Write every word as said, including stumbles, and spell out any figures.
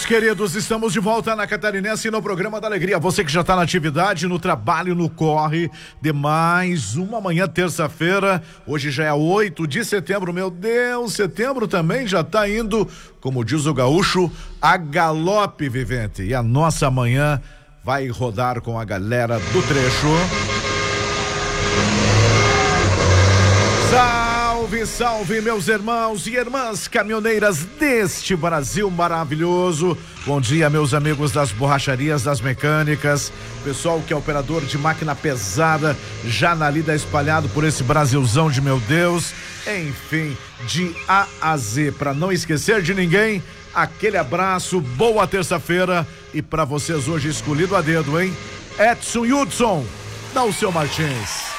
queridos, estamos de volta na Catarinense e no programa da Alegria. Você que já está na atividade, no trabalho, no corre de mais uma manhã, terça-feira. Hoje já é oito de setembro, meu Deus, setembro também já está indo, como diz o gaúcho, a galope, vivente. E a nossa manhã vai rodar com a galera do trecho. Salve, salve, meus irmãos e irmãs caminhoneiras deste Brasil maravilhoso. Bom dia, meus amigos das borracharias, das mecânicas, pessoal que é operador de máquina pesada, já na lida espalhado por esse Brasilzão de meu Deus. Enfim, de A a Z, para não esquecer de ninguém, aquele abraço, boa terça-feira e para vocês hoje escolhido a dedo, hein? Edson Hudson, dá o seu Martins.